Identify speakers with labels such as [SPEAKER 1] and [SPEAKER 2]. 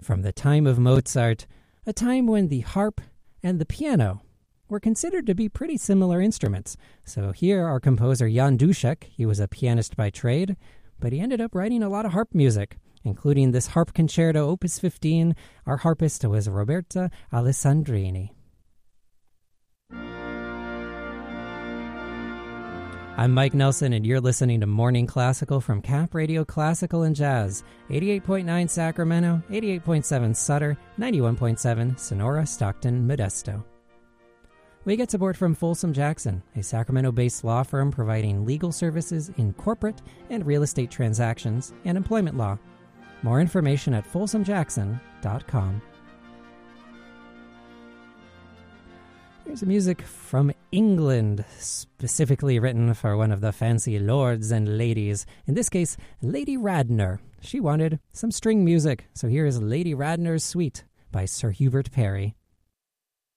[SPEAKER 1] from the time of Mozart, a time when the harp and the piano were considered to be pretty similar instruments. So here our composer Jan Dušek, he was a pianist by trade, but he ended up writing a lot of harp music, including this harp concerto, Opus 15. Our harpist was Roberta Alessandrini. I'm Mike Nelson, and you're listening to Morning Classical from Cap Radio Classical and Jazz, 88.9 Sacramento, 88.7 Sutter, 91.7 Sonora, Stockton, Modesto. We get support from Folsom Jackson, a Sacramento-based law firm providing legal services in corporate and real estate transactions and employment law. More information at folsomjackson.com. Here's music from England, specifically written for one of the fancy lords and ladies. In this case, Lady Radnor. She wanted some string music, so here is Lady Radnor's Suite by Sir Hubert Parry.